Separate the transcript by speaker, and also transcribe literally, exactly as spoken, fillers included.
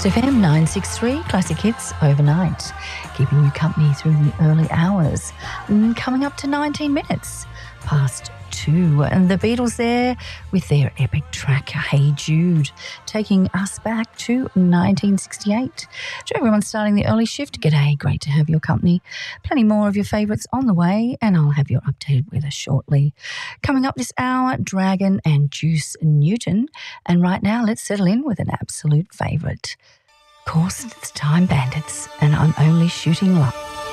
Speaker 1: Coast F M nine sixty-three, classic hits overnight, keeping you company through the early hours. And coming up to nineteen minutes past two, and the Beatles there with their epic track Hey Jude, taking us back to nineteen sixty-eight. To everyone starting the early shift, g'day, great to have your company. Plenty more of your favourites on the way, and I'll have your updated weather shortly. Coming up this hour, Dragon and Juice Newton, and right now let's settle in with an absolute favourite. Of course, it's Time Bandits, and I'm Only Shooting Love.